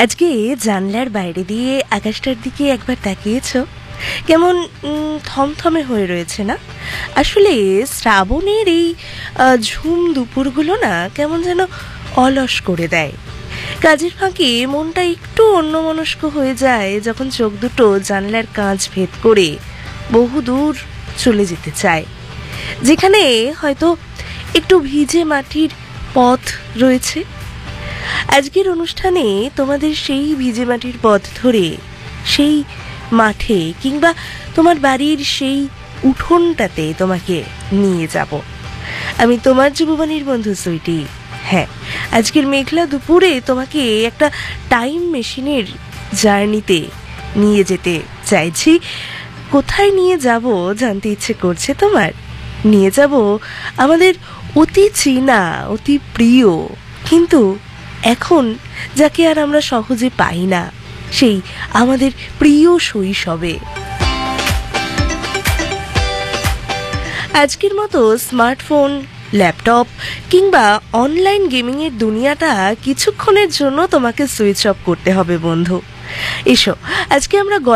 আজকে জানলার বাইরে দিয়ে আকাশটার দিকে একবার তাকিয়েছো? কেমন থমথমে হয়ে রয়েছে না? আসলে শ্রাবণের এই ঝুম দুপুরগুলো না কেমন যেন অলস করে দেয়। কাজের ফাঁকে মনটা একটু অন্যমনস্ক হয়ে যায় যখন চোখ দুটো জানলার কাঁচ ভেদ করে বহু দূর চলে যেতে চায়, যেখানে হয়তো একটু ভিজে মাটির পথ রয়েছে। আজকের অনুষ্ঠানে তোমাদের সেই ভিজে মাটির পথ ধরে সেই মাঠে কিংবা তোমার বাড়ির সেই উঠোনটাতে তোমাকে নিয়ে যাব। আমি তোমার যুববাণীর বন্ধু সুইটি। হ্যাঁ, আজকের মেঘলা দুপুরে তোমাকে একটা টাইম মেশিনের জার্নিতে নিয়ে যেতে চাইছি। কোথায় নিয়ে যাব জানতে ইচ্ছে করছে তোমার? নিয়ে যাব আমাদের অতি চেনা, অতি প্রিয়, কিন্তু এখন যাকে আর আমরা সহজে পাই না, সেই আমাদের প্রিয় শৈশবে। আজকের মতো স্মার্টফোন, ল্যাপটপ কিংবা অনলাইন গেমিংয়ের দুনিয়াটা কিছুক্ষণের জন্য তোমাকে সুইচ অফ করতে হবে বন্ধু। এসো, আজকে আমরা